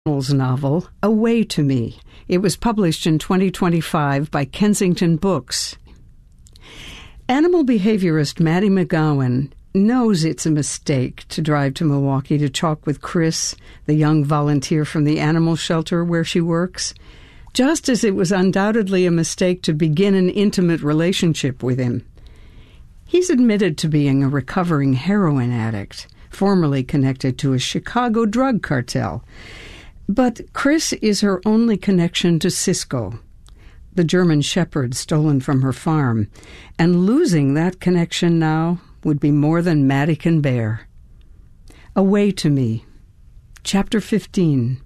Reynolds novel, Away to Me. It was published in 2025 by Kensington Books. Animal behaviorist Maddie McGowan knows it's a mistake to drive to Milwaukee to talk with Chris, the young volunteer from the animal shelter where she works, just as it was undoubtedly a mistake to begin an intimate relationship with him. He's admitted to being a recovering heroin addict, formerly connected to a Chicago drug cartel. But Chris is her only connection to Cisco, the German shepherd stolen from her farm, and losing that connection now would be more than Maddie can bear. Away to Me, Chapter 15.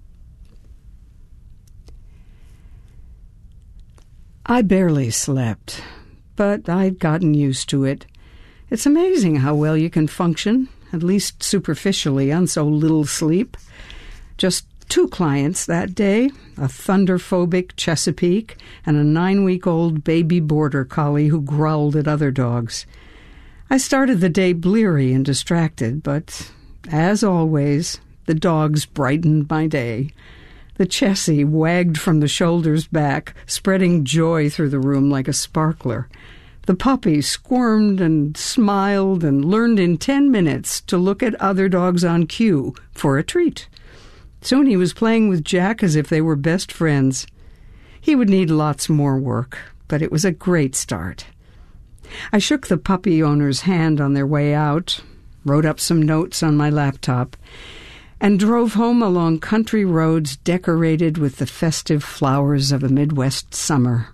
I barely slept, but I'd gotten used to it. It's amazing how well you can function, at least superficially, on so little sleep. Just 2 clients that day, a thunder-phobic Chesapeake and a 9-week-old baby border collie who growled at other dogs. I started the day bleary and distracted, but, as always, the dogs brightened my day. The Chessie wagged from the shoulders back, spreading joy through the room like a sparkler. The puppy squirmed and smiled and learned in 10 minutes to look at other dogs on cue for a treat. Soon he was playing with Jack as if they were best friends. He would need lots more work, but it was a great start. I shook the puppy owner's hand on their way out, wrote up some notes on my laptop, and drove home along country roads decorated with the festive flowers of a Midwest summer.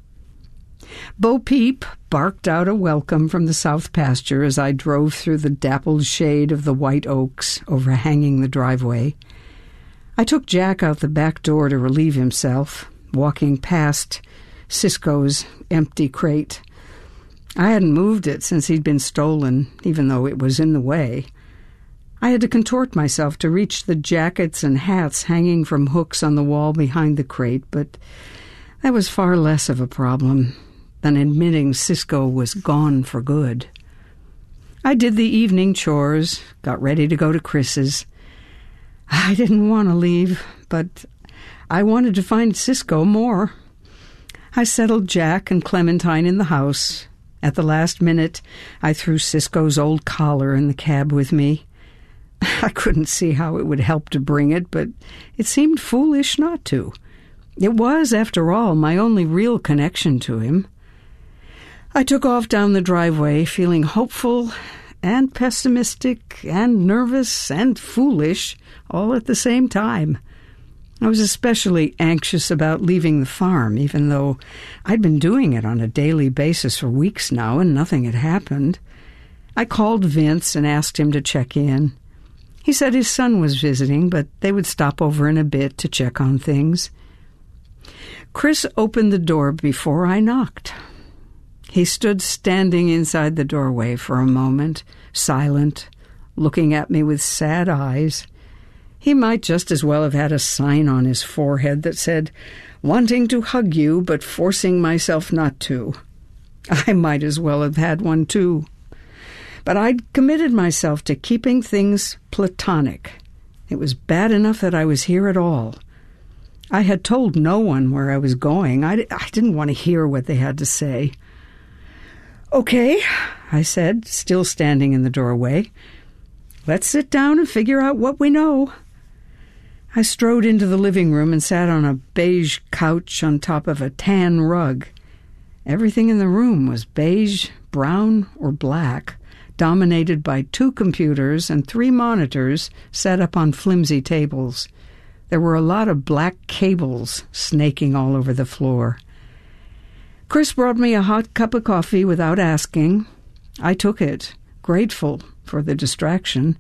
Bo Peep barked out a welcome from the south pasture as I drove through the dappled shade of the white oaks overhanging the driveway. I took Jack out the back door to relieve himself, walking past Cisco's empty crate. I hadn't moved it since he'd been stolen, even though it was in the way. I had to contort myself to reach the jackets and hats hanging from hooks on the wall behind the crate, but that was far less of a problem than admitting Cisco was gone for good. I did the evening chores, got ready to go to Chris's. I didn't want to leave, but I wanted to find Cisco more. I settled Jack and Clementine in the house. At the last minute, I threw Cisco's old collar in the cab with me. I couldn't see how it would help to bring it, but it seemed foolish not to. It was, after all, my only real connection to him. I took off down the driveway, feeling hopeful and pessimistic and nervous and foolish all at the same time. I was especially anxious about leaving the farm, even though I'd been doing it on a daily basis for weeks now and nothing had happened. I called Vince and asked him to check in. He said his son was visiting, but they would stop over in a bit to check on things. Chris opened the door before I knocked. He stood standing inside the doorway for a moment, silent, looking at me with sad eyes. He might just as well have had a sign on his forehead that said, "Wanting to hug you, but forcing myself not to." I might as well have had one, too. But I'd committed myself to keeping things platonic. It was bad enough that I was here at all. I had told no one where I was going. I didn't want to hear what they had to say. "Okay," I said, still standing in the doorway. "Let's sit down and figure out what we know." I strode into the living room and sat on a beige couch on top of a tan rug. Everything in the room was beige, brown, or black, dominated by 2 computers and 3 monitors set up on flimsy tables. There were a lot of black cables snaking all over the floor. Chris brought me a hot cup of coffee without asking. I took it, grateful for the distraction.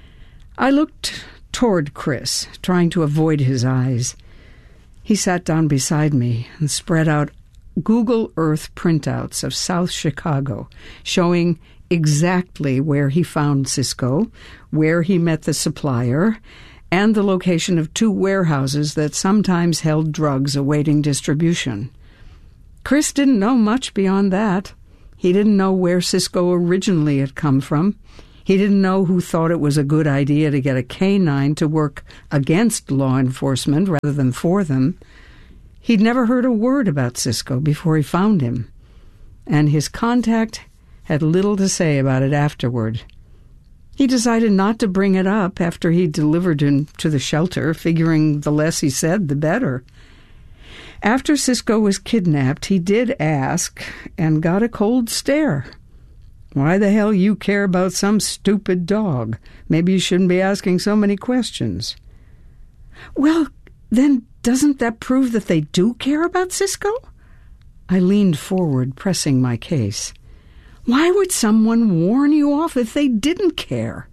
I looked toward Chris, trying to avoid his eyes. He sat down beside me and spread out Google Earth printouts of South Chicago, showing exactly where he found Cisco, where he met the supplier, and the location of 2 warehouses that sometimes held drugs awaiting distribution. Chris didn't know much beyond that. He didn't know where Cisco originally had come from. He didn't know who thought it was a good idea to get a canine to work against law enforcement rather than for them. He'd never heard a word about Cisco before he found him, and his contact had little to say about it afterward. He decided not to bring it up after he delivered him to the shelter, figuring the less he said, the better. After Cisco was kidnapped, he did ask and got a cold stare. Why the hell you care about some stupid dog? Maybe you shouldn't be asking so many questions. Well, then doesn't that prove that they do care about Cisco? I leaned forward, pressing my case. Why would someone warn you off if they didn't care?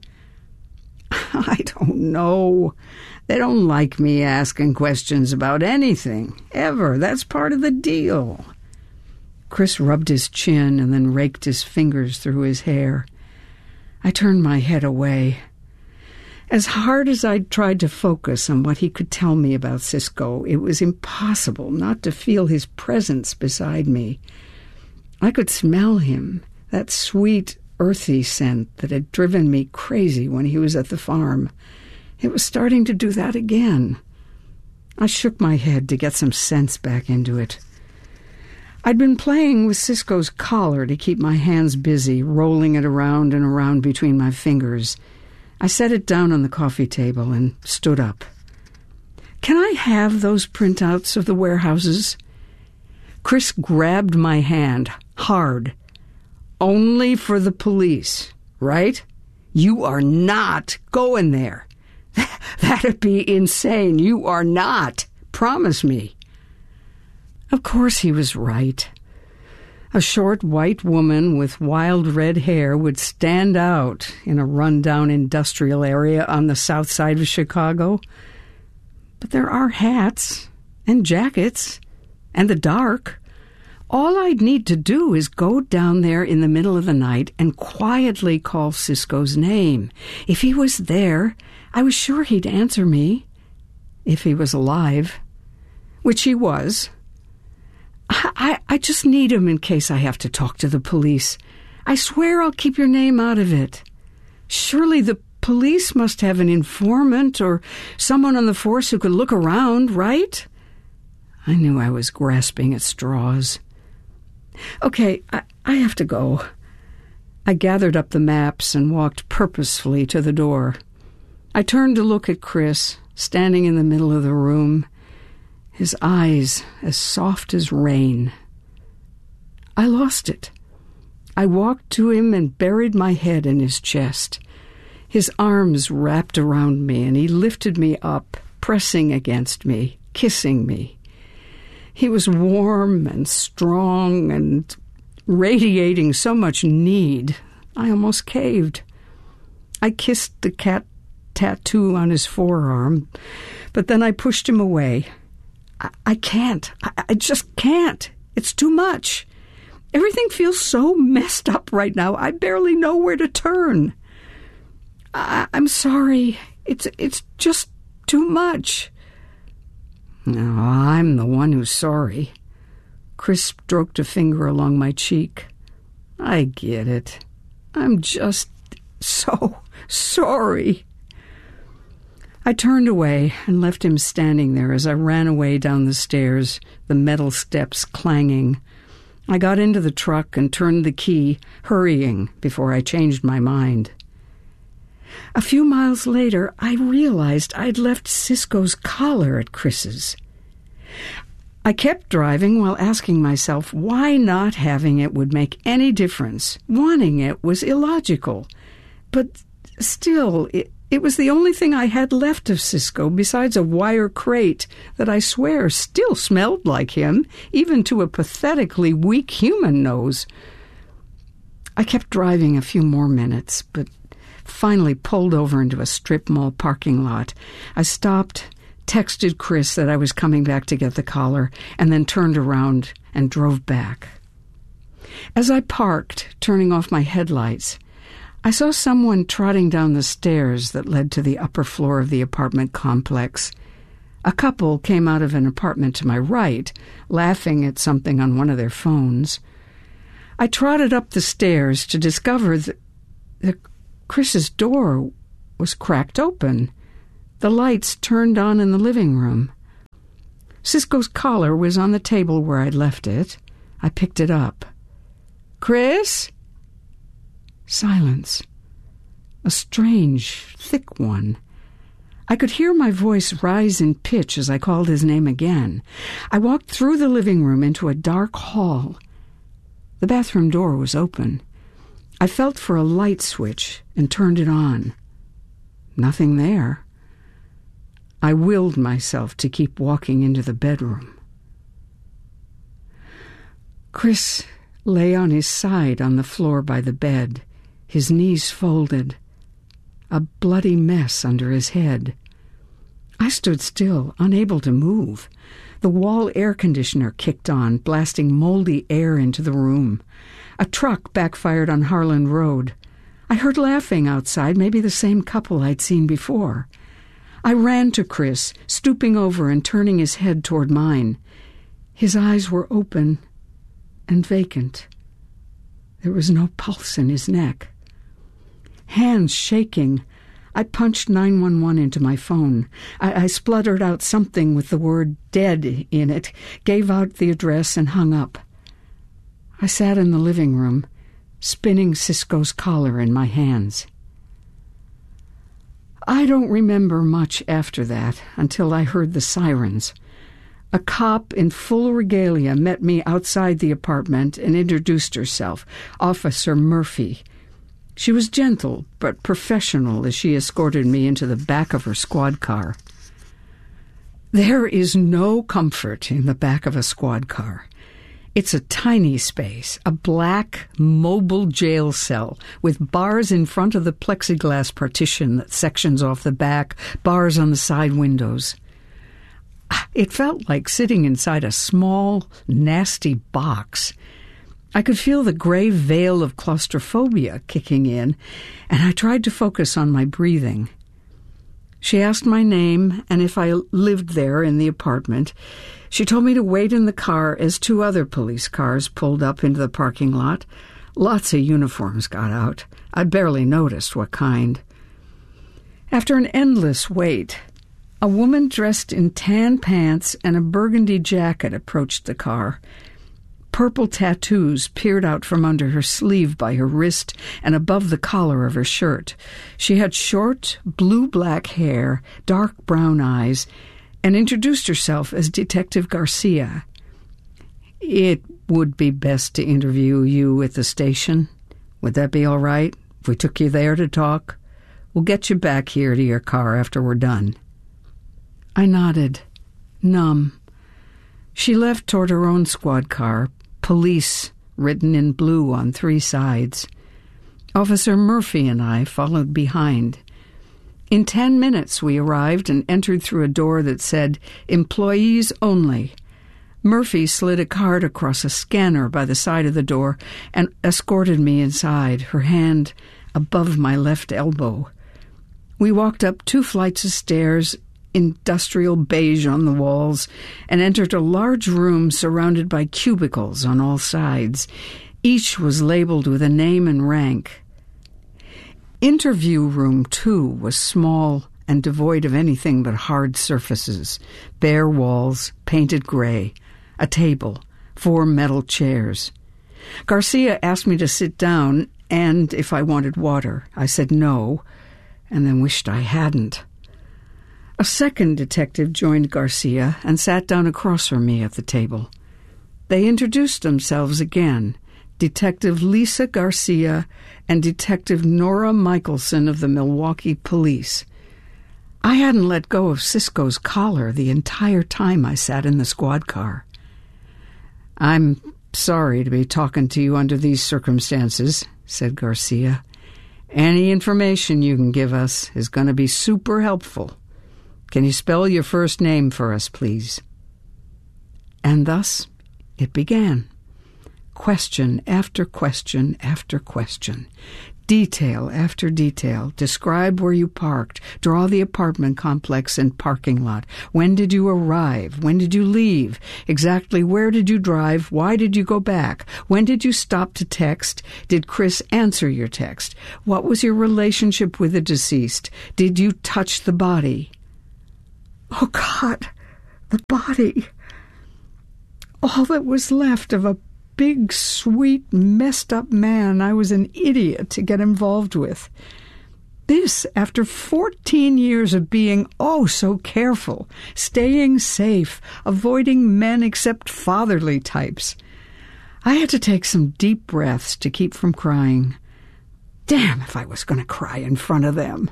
I don't know. They don't like me asking questions about anything, ever. That's part of the deal. Chris rubbed his chin and then raked his fingers through his hair. I turned my head away. As hard as I'd tried to focus on what he could tell me about Cisco, it was impossible not to feel his presence beside me. I could smell him, that sweet, earthy scent that had driven me crazy when he was at the farm. It was starting to do that again. I shook my head to get some sense back into it. I'd been playing with Cisco's collar to keep my hands busy, rolling it around and around between my fingers. I set it down on the coffee table and stood up. Can I have those printouts of the warehouses? Chris grabbed my hand, hard. Only for the police, right? You are not going there. That'd be insane. You are not. Promise me. Of course he was right. A short white woman with wild red hair would stand out in a rundown industrial area on the south side of Chicago. But there are hats and jackets and the dark. All I'd need to do is go down there in the middle of the night and quietly call Cisco's name. If he was there, I was sure he'd answer me. If he was alive. Which he was. I just need him in case I have to talk to the police. I swear I'll keep your name out of it. Surely the police must have an informant or someone on the force who could look around, right? I knew I was grasping at straws. Okay, I have to go. I gathered up the maps and walked purposefully to the door. I turned to look at Chris, standing in the middle of the room, his eyes as soft as rain. I lost it. I walked to him and buried my head in his chest. His arms wrapped around me, and he lifted me up, pressing against me, kissing me. He was warm and strong and radiating so much need, I almost caved. I kissed the cat tattoo on his forearm, but then I pushed him away. I can't. I just can't. It's too much. Everything feels so messed up right now. I barely know where to turn. I'm sorry. It's just too much. No, I'm the one who's sorry. Chris stroked a finger along my cheek. I get it. I'm just so sorry. I turned away and left him standing there as I ran away down the stairs, the metal steps clanging. I got into the truck and turned the key, hurrying before I changed my mind. A few miles later, I realized I'd left Cisco's collar at Chris's. I kept driving while asking myself why not having it would make any difference. Wanting it was illogical. But still, it was the only thing I had left of Cisco besides a wire crate that I swear still smelled like him, even to a pathetically weak human nose. I kept driving a few more minutes, but finally pulled over into a strip mall parking lot. I stopped, texted Chris that I was coming back to get the collar, and then turned around and drove back. As I parked, turning off my headlights, I saw someone trotting down the stairs that led to the upper floor of the apartment complex. A couple came out of an apartment to my right, laughing at something on one of their phones. I trotted up the stairs to discover that Chris's door was cracked open. The lights turned on in the living room. Cisco's collar was on the table where I'd left it. I picked it up. "Chris?" Silence. A strange, thick one. I could hear my voice rise in pitch as I called his name again. I walked through the living room into a dark hall. The bathroom door was open. I felt for a light switch and turned it on. Nothing there. I willed myself to keep walking into the bedroom. Chris lay on his side on the floor by the bed, his knees folded, a bloody mess under his head. I stood still, unable to move. The wall air conditioner kicked on, blasting moldy air into the room. A truck backfired on Harlan Road. I heard laughing outside, maybe the same couple I'd seen before. I ran to Chris, stooping over and turning his head toward mine. His eyes were open and vacant. There was no pulse in his neck. Hands shaking, I punched 911 into my phone. I spluttered out something with the word dead in it, gave out the address, and hung up. I sat in the living room, spinning Cisco's collar in my hands. I don't remember much after that until I heard the sirens. A cop in full regalia met me outside the apartment and introduced herself, Officer Murphy. She was gentle but professional as she escorted me into the back of her squad car. There is no comfort in the back of a squad car. It's a tiny space, a black, mobile jail cell with bars in front of the plexiglass partition that sections off the back, bars on the side windows. It felt like sitting inside a small, nasty box. I could feel the gray veil of claustrophobia kicking in, and I tried to focus on my breathing. She asked my name and if I lived there in the apartment. She told me to wait in the car as 2 other police cars pulled up into the parking lot. Lots of uniforms got out. I barely noticed what kind. After an endless wait, a woman dressed in tan pants and a burgundy jacket approached the car. Purple tattoos peered out from under her sleeve by her wrist and above the collar of her shirt. She had short, blue-black hair, dark brown eyes, and introduced herself as Detective Garcia. "It would be best to interview you at the station. Would that be all right if we took you there to talk? We'll get you back here to your car after we're done." I nodded, numb. She left toward her own squad car, police written in blue on 3 sides. Officer Murphy and I followed behind. In 10 minutes we arrived and entered through a door that said, "Employees only." Murphy slid a card across a scanner by the side of the door and escorted me inside, her hand above my left elbow. We walked up 2 flights of stairs, industrial beige on the walls, and entered a large room surrounded by cubicles on all sides. Each was labeled with a name and rank. Interview room 2 was small and devoid of anything but hard surfaces, bare walls, painted gray, a table, 4 metal chairs. Garcia asked me to sit down and if I wanted water. I said no, and then wished I hadn't. A second detective joined Garcia and sat down across from me at the table. They introduced themselves again, Detective Lisa Garcia and Detective Nora Michelson of the Milwaukee Police. I hadn't let go of Cisco's collar the entire time I sat in the squad car. "I'm sorry to be talking to you under these circumstances," said Garcia. "Any information you can give us is going to be super helpful. Can you spell your first name for us, please?" And thus it began. Question after question after question. Detail after detail. Describe where you parked. Draw the apartment complex and parking lot. When did you arrive? When did you leave? Exactly where did you drive? Why did you go back? When did you stop to text? Did Chris answer your text? What was your relationship with the deceased? Did you touch the body? Oh, God, the body. All that was left of a big, sweet, messed-up man I was an idiot to get involved with. This, after 14 years of being oh so careful, staying safe, avoiding men except fatherly types. I had to take some deep breaths to keep from crying. Damn if I was going to cry in front of them.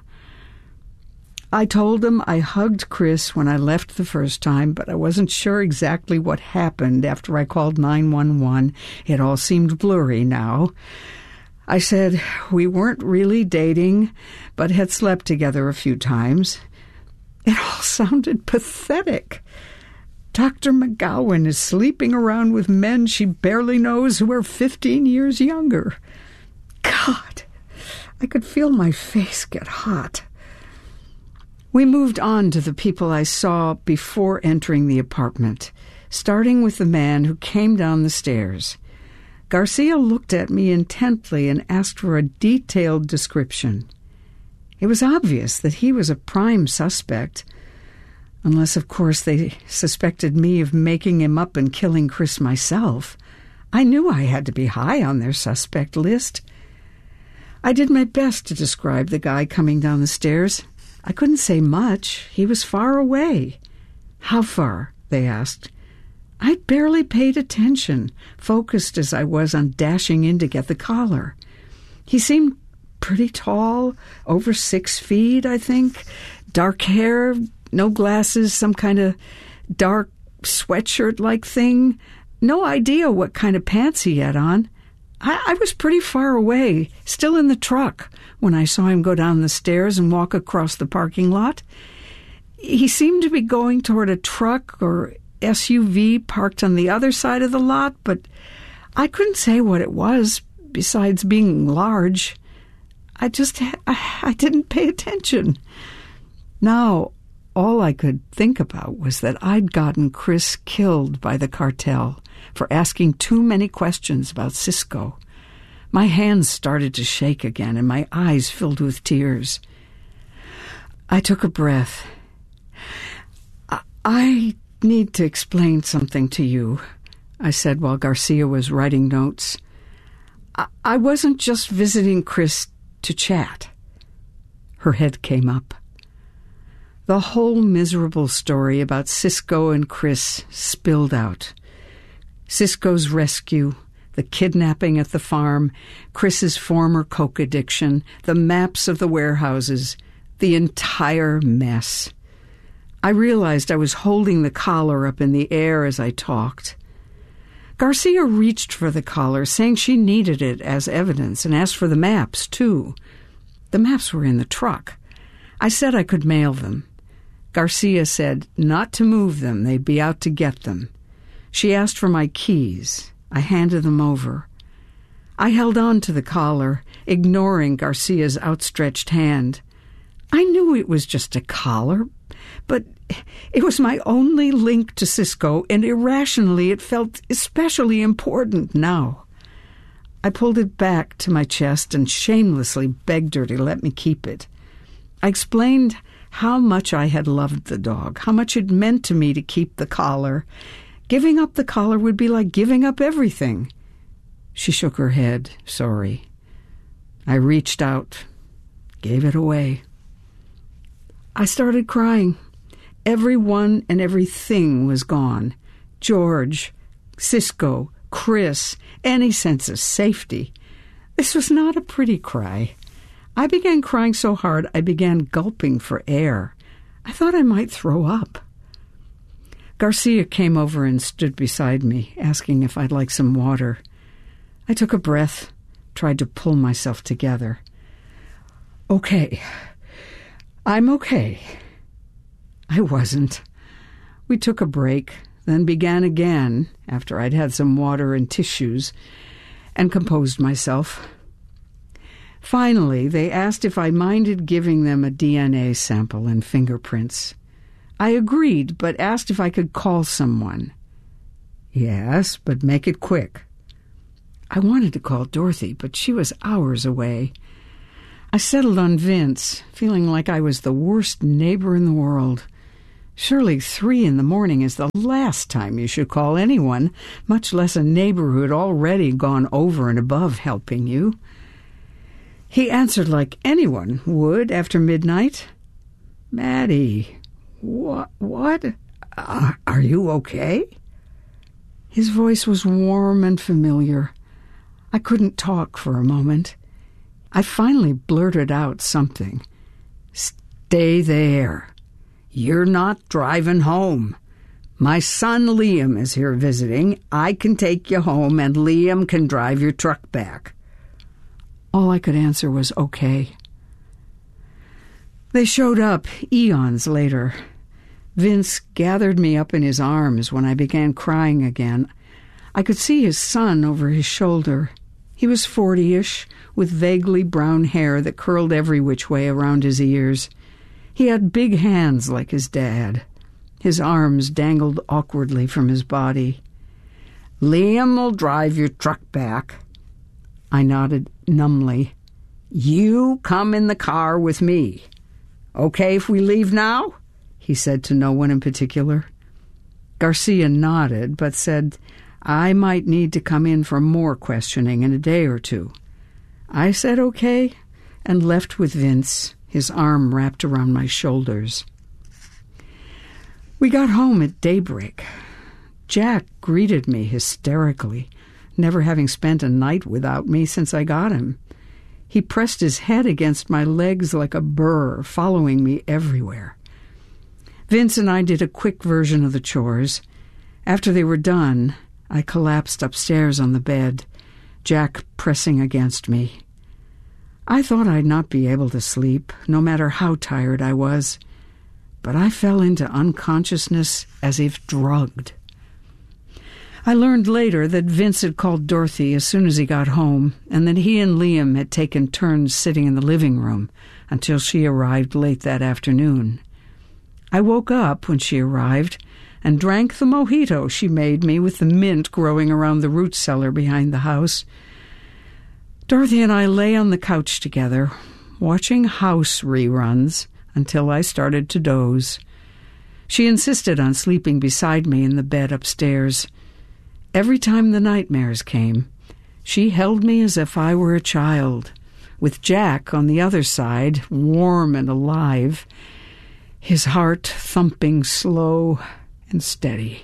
I told them I hugged Chris when I left the first time, but I wasn't sure exactly what happened after I called 911. It all seemed blurry now. I said we weren't really dating, but had slept together a few times. It all sounded pathetic. Dr. McGowan is sleeping around with men she barely knows who are 15 years younger. God, I could feel my face get hot. We moved on to the people I saw before entering the apartment, starting with the man who came down the stairs. Garcia looked at me intently and asked for a detailed description. It was obvious that he was a prime suspect, unless, of course, they suspected me of making him up and killing Chris myself. I knew I had to be high on their suspect list. I did my best to describe the guy coming down the stairs. I couldn't say much. He was far away. How far? They asked. I barely paid attention, focused as I was on dashing in to get the collar. He seemed pretty tall, over 6 feet, I think. Dark hair, no glasses, some kind of dark sweatshirt-like thing. No idea what kind of pants he had on. I was pretty far away, still in the truck, when I saw him go down the stairs and walk across the parking lot. He seemed to be going toward a truck or SUV parked on the other side of the lot, but I couldn't say what it was, besides being large. I didn't pay attention. Now, all I could think about was that I'd gotten Chris killed by the cartel for asking too many questions about Cisco. My hands started to shake again and my eyes filled with tears. I took a breath. I need to explain something to you, I said while Garcia was writing notes. I wasn't just visiting Chris to chat. Her head came up. The whole miserable story about Cisco and Chris spilled out. Cisco's rescue, the kidnapping at the farm, Chris's former coke addiction, the maps of the warehouses, the entire mess. I realized I was holding the collar up in the air as I talked. Garcia reached for the collar, saying she needed it as evidence, and asked for the maps, too. The maps were in the truck. I said I could mail them. Garcia said not to move them, they'd be out to get them. She asked for my keys. I handed them over. I held on to the collar, ignoring Garcia's outstretched hand. I knew it was just a collar, but it was my only link to Cisco, and irrationally it felt especially important now. I pulled it back to my chest and shamelessly begged her to let me keep it. I explained how much I had loved the dog, how much it meant to me to keep the collar. Giving up the collar would be like giving up everything. She shook her head, sorry. I reached out, gave it away. I started crying. Everyone and everything was gone. George, Cisco, Chris, any sense of safety. This was not a pretty cry. I began crying so hard I began gulping for air. I thought I might throw up. Garcia came over and stood beside me, asking if I'd like some water. I took a breath, tried to pull myself together. Okay. I'm okay. I wasn't. We took a break, then began again after I'd had some water and tissues and composed myself. Finally, they asked if I minded giving them a DNA sample and fingerprints. I agreed, but asked if I could call someone. Yes, but make it quick. I wanted to call Dorothy, but she was hours away. I settled on Vince, feeling like I was the worst neighbor in the world. Surely 3 a.m. is the last time you should call anyone, much less a neighbor who had already gone over and above helping you. He answered like anyone would after midnight. Maddie, what? Are you okay? His voice was warm and familiar. I couldn't talk for a moment. I finally blurted out something. Stay there. You're not driving home. My son Liam is here visiting. I can take you home and Liam can drive your truck back. All I could answer was okay. They showed up eons later. Vince gathered me up in his arms when I began crying again. I could see his son over his shoulder. He was 40-ish, with vaguely brown hair that curled every which way around his ears. He had big hands like his dad. His arms dangled awkwardly from his body. Liam will drive your truck back. I nodded numbly. You come in the car with me. Okay if we leave now? He said to no one in particular. Garcia nodded, but said I might need to come in for more questioning in a day or two. I said okay, and left with Vince, his arm wrapped around my shoulders. We got home at daybreak. Jack greeted me hysterically, never having spent a night without me since I got him. He pressed his head against my legs like a burr, following me everywhere. Vince and I did a quick version of the chores. After they were done, I collapsed upstairs on the bed, Jack pressing against me. I thought I'd not be able to sleep, no matter how tired I was, but I fell into unconsciousness as if drugged. I learned later that Vince had called Dorothy as soon as he got home, and that he and Liam had taken turns sitting in the living room until she arrived late that afternoon. I woke up when she arrived and drank the mojito she made me with the mint growing around the root cellar behind the house. Dorothy and I lay on the couch together, watching House reruns until I started to doze. She insisted on sleeping beside me in the bed upstairs. Every time the nightmares came, she held me as if I were a child, with Jack on the other side, warm and alive, his heart thumping slow and steady.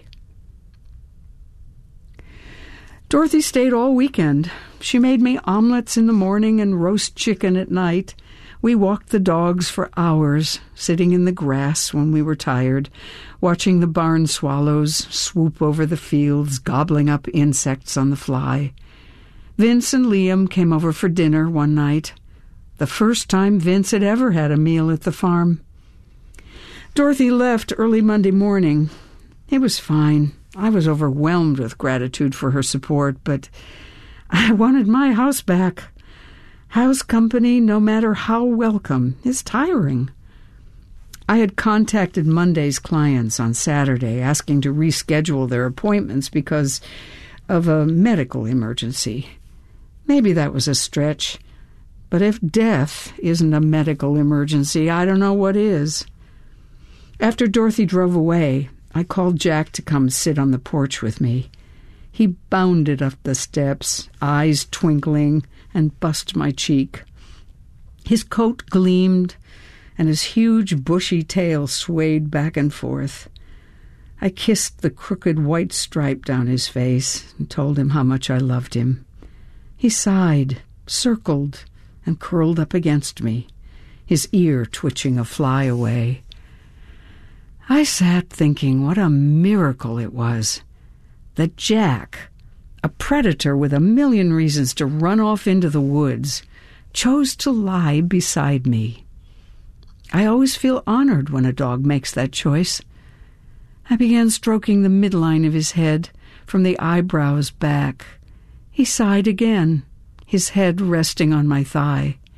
Dorothy stayed all weekend. She made me omelets in the morning and roast chicken at night. We walked the dogs for hours, sitting in the grass when we were tired, watching the barn swallows swoop over the fields, gobbling up insects on the fly. Vince and Liam came over for dinner one night, the first time Vince had ever had a meal at the farm. Dorothy left early Monday morning. It was fine. I was overwhelmed with gratitude for her support, but I wanted my house back. House company, no matter how welcome, is tiring. I had contacted Monday's clients on Saturday, asking to reschedule their appointments because of a medical emergency. Maybe that was a stretch, but if death isn't a medical emergency, I don't know what is. After Dorothy drove away, I called Jack to come sit on the porch with me. He bounded up the steps, eyes twinkling, and bussed my cheek. His coat gleamed, and his huge bushy tail swayed back and forth. I kissed the crooked white stripe down his face and told him how much I loved him. He sighed, circled, and curled up against me, his ear twitching a fly away. I sat thinking what a miracle it was that Jack, a predator with a million reasons to run off into the woods, chose to lie beside me. I always feel honored when a dog makes that choice. I began stroking the midline of his head, from the eyebrows back. He sighed again, his head resting on my thigh.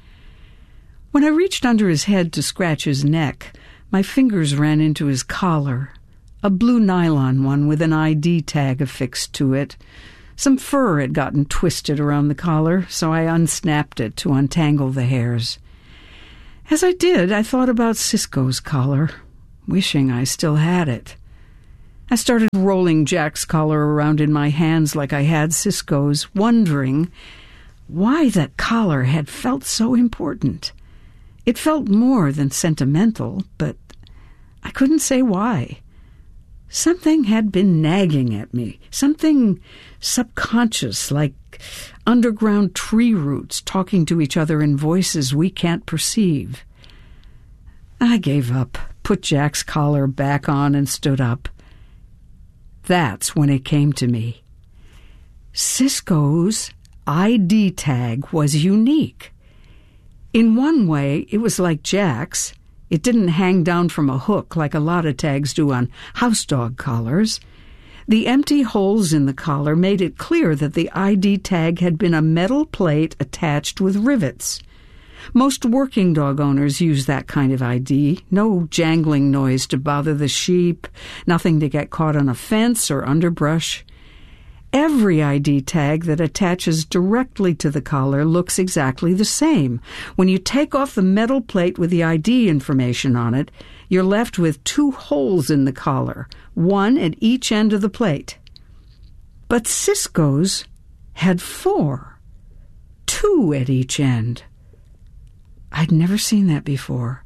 When I reached under his head to scratch his neck, my fingers ran into his collar, a blue nylon one with an ID tag affixed to it. Some fur had gotten twisted around the collar, so I unsnapped it to untangle the hairs. As I did, I thought about Cisco's collar, wishing I still had it. I started rolling Jack's collar around in my hands like I had Cisco's, wondering why that collar had felt so important. It felt more than sentimental, but I couldn't say why. Something had been nagging at me, something subconscious, like underground tree roots talking to each other in voices we can't perceive. I gave up, put Jack's collar back on, and stood up. That's when it came to me. Cisco's ID tag was unique. In one way, it was like Jack's. It didn't hang down from a hook like a lot of tags do on house dog collars. The empty holes in the collar made it clear that the ID tag had been a metal plate attached with rivets. Most working dog owners use that kind of ID. No jangling noise to bother the sheep, nothing to get caught on a fence or underbrush. Every ID tag that attaches directly to the collar looks exactly the same. When you take off the metal plate with the ID information on it, you're left with 2 holes in the collar, one at each end of the plate. But Cisco's had 4, 2 at each end. I'd never seen that before.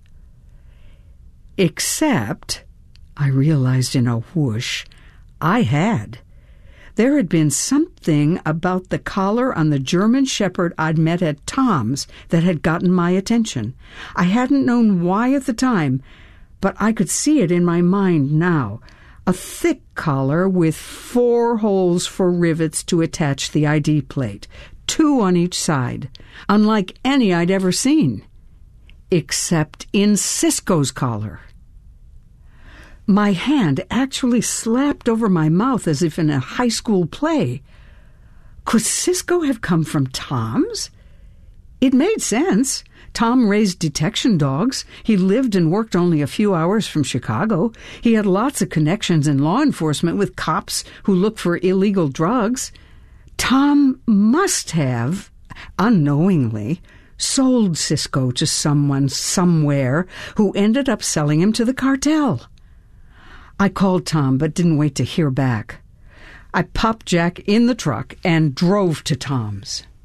Except, I realized in a whoosh, I had. There had been something about the collar on the German Shepherd I'd met at Tom's that had gotten my attention. I hadn't known why at the time, but I could see it in my mind now. A thick collar with 4 holes for rivets to attach the ID plate, 2 on each side, unlike any I'd ever seen, except in Cisco's collar. My hand actually slapped over my mouth as if in a high school play. Could Cisco have come from Tom's? It made sense. Tom raised detection dogs. He lived and worked only a few hours from Chicago. He had lots of connections in law enforcement with cops who look for illegal drugs. Tom must have, unknowingly, sold Cisco to someone somewhere who ended up selling him to the cartel. I called Tom, but didn't wait to hear back. I popped Jack in the truck and drove to Tom's.